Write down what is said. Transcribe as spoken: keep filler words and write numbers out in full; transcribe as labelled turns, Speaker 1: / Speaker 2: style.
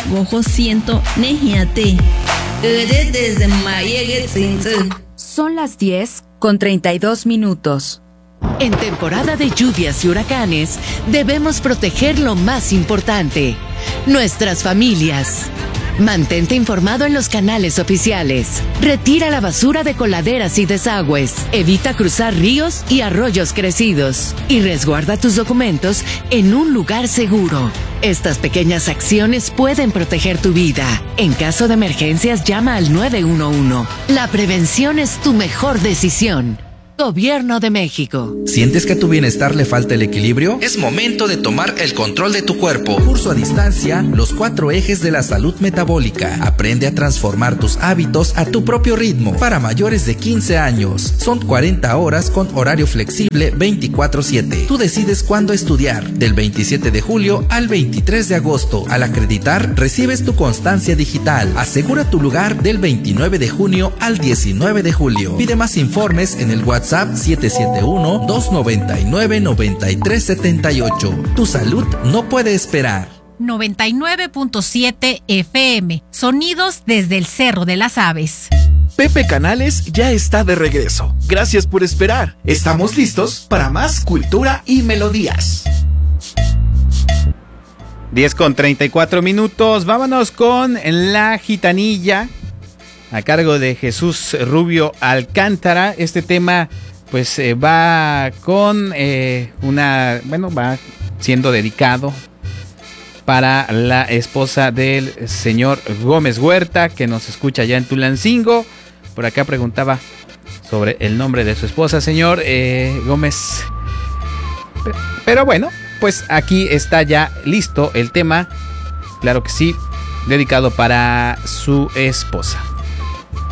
Speaker 1: gojo siento nejiate. Desde mayegue tsinze.
Speaker 2: Son las diez con treinta y dos minutos.
Speaker 3: En temporada de lluvias y huracanes, debemos proteger lo más importante, nuestras familias. Mantente informado en los canales oficiales. Retira la basura de coladeras y desagües. Evita cruzar ríos y arroyos crecidos. Y resguarda tus documentos en un lugar seguro. Estas pequeñas acciones pueden proteger tu vida. En caso de emergencias, llama al nueve uno uno. La prevención es tu mejor decisión. Gobierno de México.
Speaker 4: ¿Sientes que a tu bienestar le falta el equilibrio? Es momento de tomar el control de tu cuerpo. Curso a distancia, los cuatro ejes de la salud metabólica. Aprende a transformar tus hábitos a tu propio ritmo. Para mayores de quince años. Son cuarenta horas con horario flexible veinticuatro siete. Tú decides cuándo estudiar. Del veintisiete de julio al veintitrés de agosto. Al acreditar, recibes tu constancia digital. Asegura tu lugar del veintinueve de junio al diecinueve de julio. Pide más informes en el WhatsApp siete siete uno, dos nueve nueve, nueve tres siete ocho. Tu salud no puede esperar.
Speaker 5: noventa y nueve punto siete F M. Sonidos desde el Cerro de las Aves.
Speaker 6: Pepe Canales ya está de regreso. Gracias por esperar. Estamos listos para más cultura y melodías.
Speaker 7: diez con treinta y cuatro minutos. Vámonos con La Gitanilla, a cargo de Jesús Rubio Alcántara. Este tema pues eh, va con eh, una, bueno, va siendo dedicado para la esposa del señor Gómez Huerta, que nos escucha ya en Tulancingo. Por acá preguntaba sobre el nombre de su esposa, señor eh, Gómez. Pero bueno, pues aquí está ya listo el tema, claro que sí, dedicado para su esposa.